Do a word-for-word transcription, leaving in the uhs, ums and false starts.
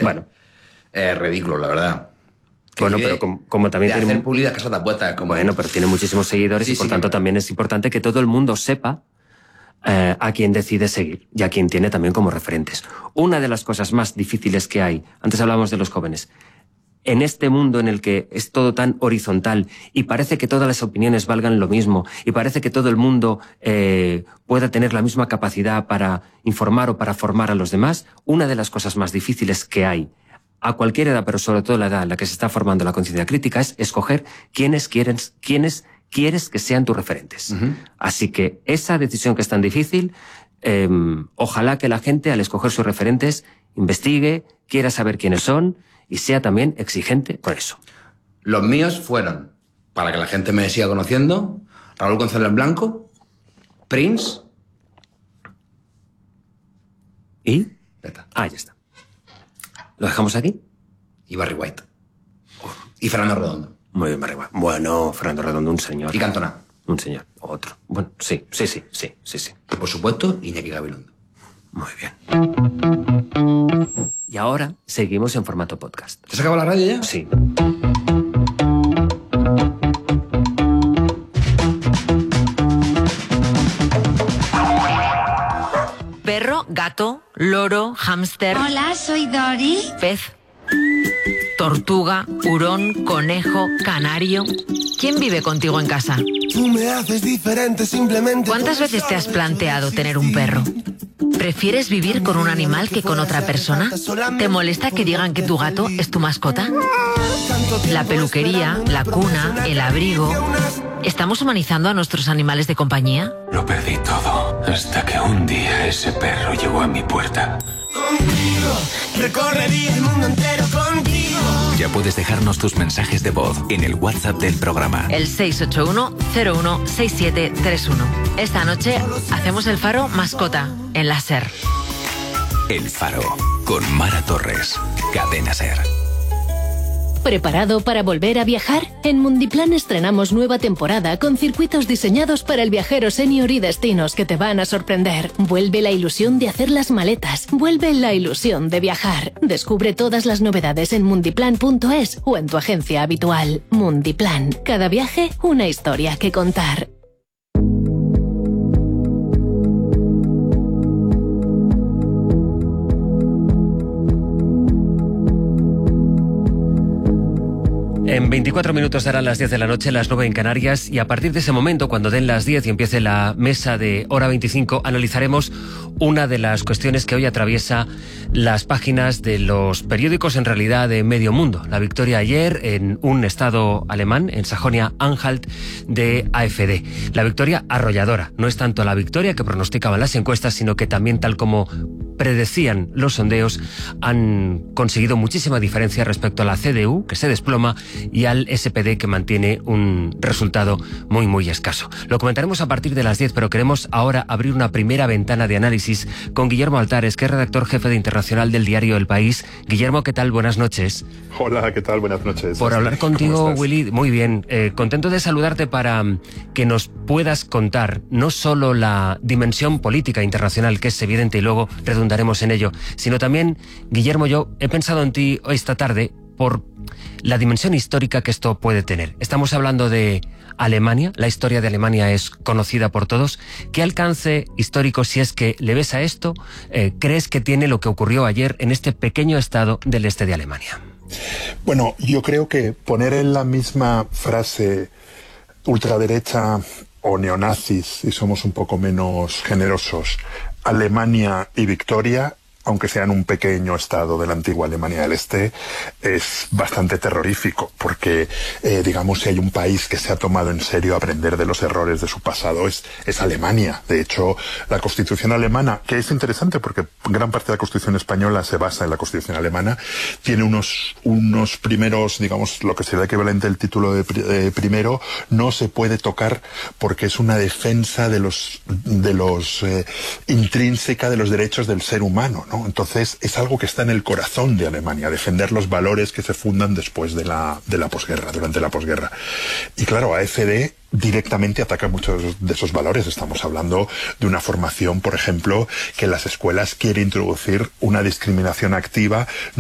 bueno. Es ridículo, la verdad. Que Bueno, pero como, como también de tiene... hacer publicidad casas de apuestas. Como... Bueno, pero tiene muchísimos seguidores sí, y por sí, tanto claro. también es importante que todo el mundo sepa eh, a quién decide seguir y a quién tiene también como referentes. Una de las cosas más difíciles que hay, antes hablábamos de los jóvenes, en este mundo en el que es todo tan horizontal y parece que todas las opiniones valgan lo mismo y parece que todo el mundo eh, pueda tener la misma capacidad para informar o para formar a los demás, una de las cosas más difíciles que hay a cualquier edad, pero sobre todo la edad en la que se está formando la conciencia crítica, es escoger quiénes quieren, quiénes quieres que sean tus referentes. Uh-huh. Así que esa decisión que es tan difícil, eh, ojalá que la gente al escoger sus referentes investigue, quiera saber quiénes son y sea también exigente con eso. Los míos fueron, para que la gente me siga conociendo, Raúl González Blanco, Prince... ¿Y? Ya está. Ah, ya está. ¿Lo dejamos aquí? Y Barry White. Uf. Y Fernando Redondo. Muy bien, Barry White. Bueno, Fernando Redondo, un señor. Y Cantona. Un señor. Otro. Bueno, sí, sí, sí, sí, sí, sí. Y por supuesto, Iñaki Gabilondo. Muy bien. Y ahora seguimos en formato podcast. ¿Te has acabado la radio ya? Sí. Perro, gato, loro, hámster. Hola, soy Dori. Pez, tortuga, hurón, conejo, canario. ¿Quién vive contigo en casa? Tú me haces diferente simplemente. ¿Cuántas veces te has planteado tener un perro? ¿Prefieres vivir con un animal que con otra persona? ¿Te molesta que digan que tu gato es tu mascota? La peluquería, la cuna, el abrigo... ¿Estamos humanizando a nuestros animales de compañía? Lo perdí todo, hasta que un día ese perro llegó a mi puerta. Contigo, recorrería el mundo entero contigo. Ya puedes dejarnos tus mensajes de voz en el WhatsApp del programa. El seis ocho uno, cero uno seis siete tres uno. Esta noche hacemos el Faro mascota en la SER. El Faro, con Mara Torres, Cadena SER. ¿Preparado para volver a viajar? En Mundiplan estrenamos nueva temporada con circuitos diseñados para el viajero senior y destinos que te van a sorprender. Vuelve la ilusión de hacer las maletas. Vuelve la ilusión de viajar. Descubre todas las novedades en mundiplan punto es o en tu agencia habitual. Mundiplan. Cada viaje, una historia que contar. En veinticuatro minutos darán las diez de la noche, las nueve en Canarias, y a partir de ese momento, cuando den las diez y empiece la mesa de Hora veinticinco, analizaremos una de las cuestiones que hoy atraviesa las páginas de los periódicos, en realidad de medio mundo. La victoria ayer en un estado alemán, en Sajonia-Anhalt, de A F D. La victoria arrolladora. No es tanto la victoria que pronosticaban las encuestas, sino que también, tal como predecían los sondeos, han conseguido muchísima diferencia respecto a la C D U, que se desploma, y al S P D, que mantiene un resultado muy, muy escaso. Lo comentaremos a partir de las diez, pero queremos ahora abrir una primera ventana de análisis con Guillermo Altares, que es redactor jefe de Internacional del diario El País. Guillermo, ¿qué tal? Buenas noches. Hola, ¿qué tal? Buenas noches. Por hablar contigo, Willy, muy bien. Eh, contento de saludarte para que nos puedas contar no solo la dimensión política internacional, que es evidente y luego redundaremos en ello, sino también, Guillermo, yo he pensado en ti esta tarde por la dimensión histórica que esto puede tener. Estamos hablando de Alemania, la historia de Alemania es conocida por todos. ¿Qué alcance histórico, si es que le ves a esto, eh, crees que tiene lo que ocurrió ayer en este pequeño estado del este de Alemania? Bueno, yo creo que poner en la misma frase ultraderecha o neonazis, si somos un poco menos generosos, Alemania y victoria, aunque sea en un pequeño estado de la antigua Alemania del Este, es bastante terrorífico, porque, eh, digamos, si hay un país que se ha tomado en serio aprender de los errores de su pasado, es, es Alemania. De hecho, la Constitución alemana, que es interesante porque gran parte de la Constitución española se basa en la Constitución alemana, tiene unos, unos primeros, digamos, lo que sería equivalente al título de, de primero, no se puede tocar porque es una defensa de los, de los, eh, intrínseca de los derechos del ser humano, ¿no? Entonces es algo que está en el corazón de Alemania, defender los valores que se fundan después de la, de la posguerra, durante la posguerra. Y claro, A F D directamente ataca muchos de esos valores. Estamos hablando de una formación, por ejemplo, que en las escuelas quiere introducir una discriminación activa